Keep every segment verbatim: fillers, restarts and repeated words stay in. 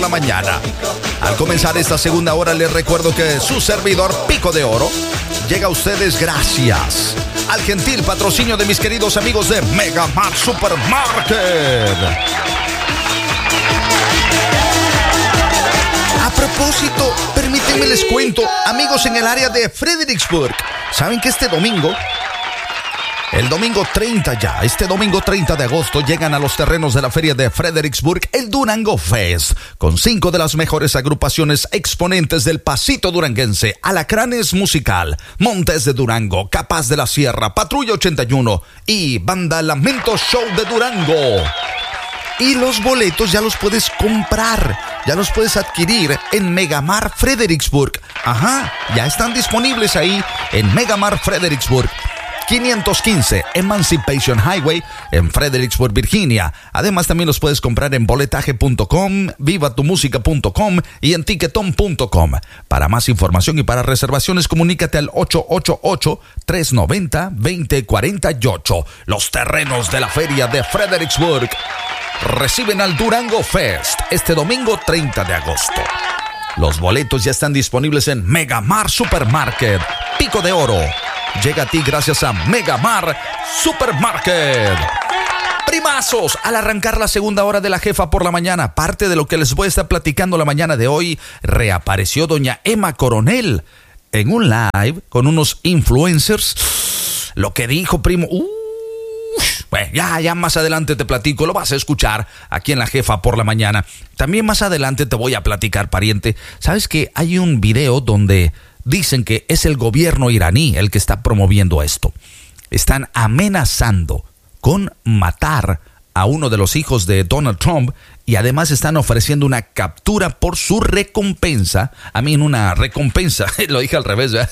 la mañana. Al comenzar esta segunda hora les recuerdo que su servidor Pico de Oro llega a ustedes gracias al gentil patrocinio de mis queridos amigos de Megamart Supermarket. A propósito, permítanme les cuento, amigos en el área de Fredericksburg, ¿saben que este domingo, el domingo treinta ya, este domingo treinta de agosto, llegan a los terrenos de la feria de Fredericksburg el Durango Fest, con cinco de las mejores agrupaciones exponentes del pasito duranguense: Alacranes Musical, Montes de Durango, Capaz de la Sierra, Patrulla ochenta y uno y Banda Lamento Show de Durango. Y los boletos ya los puedes comprar, ya los puedes adquirir en Megamart Fredericksburg. Ajá, ya están disponibles ahí en Megamart Fredericksburg. quinientos quince Emancipation Highway en Fredericksburg, Virginia. Además también los puedes comprar en boletaje punto com, viva tu música punto com y en ticketon punto com. Para más información y para reservaciones comunícate al ocho ocho ocho, tres nueve cero, dos cero cuatro ocho. Los terrenos de la feria de Fredericksburg reciben al Durango Fest este domingo treinta de agosto. Los boletos ya están disponibles en Megamart Supermarket. Pico de Oro llega a ti gracias a Megamart Supermarket. Primazos, al arrancar la segunda hora de la Jefa por la mañana, parte de lo que les voy a estar platicando la mañana de hoy, reapareció doña Emma Coronel en un live con unos influencers. Lo que dijo, primo, uh, bueno, ya, ya más adelante te platico, lo vas a escuchar aquí en la Jefa por la mañana. También más adelante te voy a platicar, pariente. ¿Sabes que hay un video donde dicen que es el gobierno iraní el que está promoviendo esto? Están amenazando con matar a uno de los hijos de Donald Trump y además están ofreciendo una captura por su recompensa. A mí en una recompensa, lo dije al revés, ¿verdad?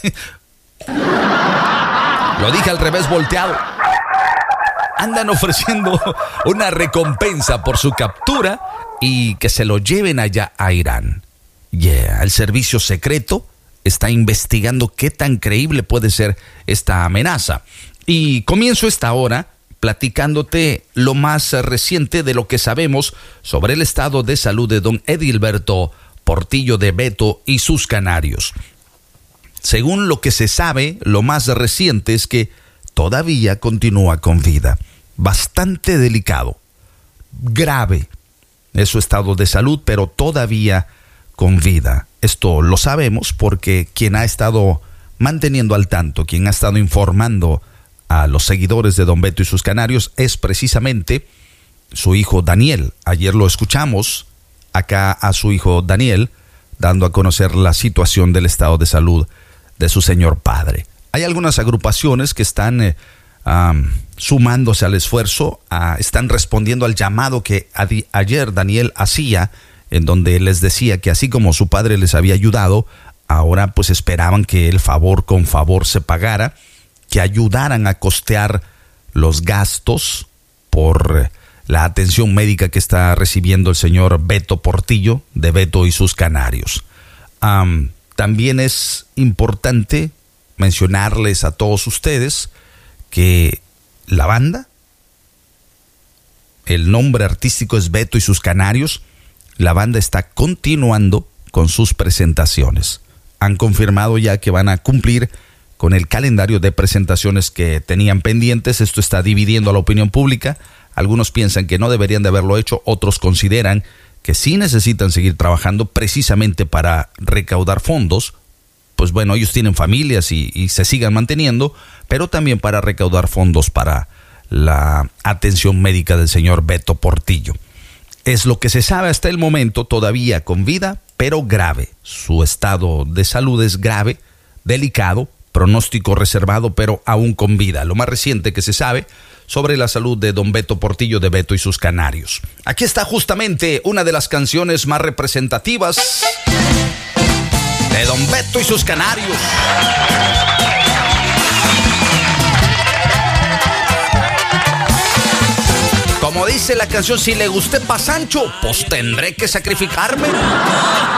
Lo dije al revés volteado. Andan ofreciendo una recompensa por su captura y que se lo lleven allá a Irán. Yeah, el servicio secreto está investigando qué tan creíble puede ser esta amenaza. Y comienzo esta hora platicándote lo más reciente de lo que sabemos sobre el estado de salud de don Edilberto Portillo de Beto y sus canarios. Según lo que se sabe, lo más reciente es que todavía continúa con vida. Bastante delicado, grave es su estado de salud, pero todavía con vida. Esto lo sabemos porque quien ha estado manteniendo al tanto, quien ha estado informando a los seguidores de don Beto y sus canarios es precisamente su hijo Daniel. Ayer lo escuchamos acá a su hijo Daniel dando a conocer la situación del estado de salud de su señor padre. Hay algunas agrupaciones que están eh, um, sumándose al esfuerzo, uh, están respondiendo al llamado que a di- ayer Daniel hacía, en donde les decía que así como su padre les había ayudado, ahora pues esperaban que el favor con favor se pagara, que ayudaran a costear los gastos por la atención médica que está recibiendo el señor Beto Portillo de Beto y sus canarios. Um, también es importante mencionarles a todos ustedes que la banda, el nombre artístico es Beto y sus canarios, la banda está continuando con sus presentaciones. Han confirmado ya que van a cumplir con el calendario de presentaciones que tenían pendientes. Esto está dividiendo a la opinión pública. Algunos piensan que no deberían de haberlo hecho, otros consideran que sí necesitan seguir trabajando precisamente para recaudar fondos. Pues bueno, ellos tienen familias y, y se sigan manteniendo, pero también para recaudar fondos para la atención médica del señor Beto Portillo. Es lo que se sabe hasta el momento, todavía con vida, pero grave. Su estado de salud es grave, delicado, pronóstico reservado, pero aún con vida. Lo más reciente que se sabe sobre la salud de don Beto Portillo de Beto y sus canarios. Aquí está justamente una de las canciones más representativas de don Beto y sus canarios. Como dice la canción, si le gusté pa' Sancho, pues tendré que sacrificarme.